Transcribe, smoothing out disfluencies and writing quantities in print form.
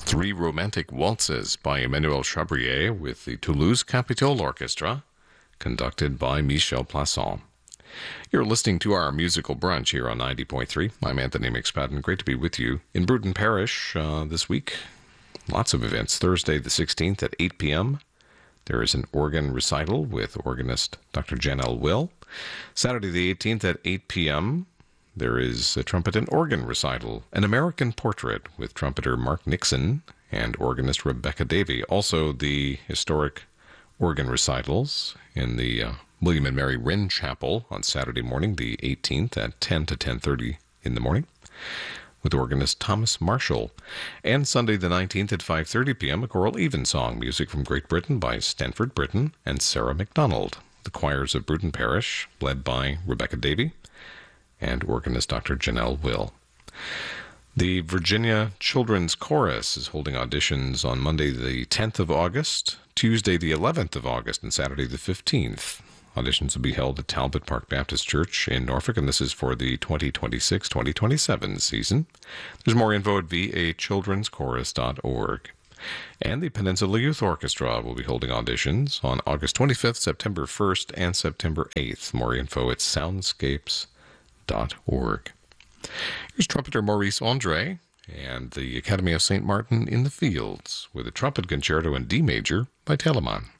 Three Romantic Waltzes by Emmanuel Chabrier with the Toulouse Capitole Orchestra, conducted by Michel Plasson. You're listening to our musical brunch here on 90.3. I'm Anthony McSpadden. Great to be with you in Bruton Parish this week. Lots of events. Thursday the 16th at 8 p.m. There is an organ recital with organist Dr. Janelle Will. Saturday the 18th at 8 p.m. There is a trumpet and organ recital, An American Portrait with trumpeter Mark Nixon and organist Rebecca Davey. Also the historic organ recitals in the William and Mary Wren Chapel on Saturday morning, the 18th at 10 to 10:30 in the morning with organist Thomas Marshall. And Sunday the 19th at 5:30 p.m. a choral evensong, music from Great Britain by Stanford Britton and Sarah MacDonald. The choirs of Bruton Parish, led by Rebecca Davey and organist Dr. Janelle Will. The Virginia Children's Chorus is holding auditions on Monday the 10th of August, Tuesday the 11th of August, and Saturday the 15th. Auditions will be held at Talbot Park Baptist Church in Norfolk, and this is for the 2026-2027 season. There's more info at vachildrenschorus.org. And the Peninsula Youth Orchestra will be holding auditions on August 25th, September 1st, and September 8th. More info at soundscapes.org. Here's trumpeter Maurice Andre and the Academy of St. Martin in the Fields with a trumpet concerto in D major by Telemann.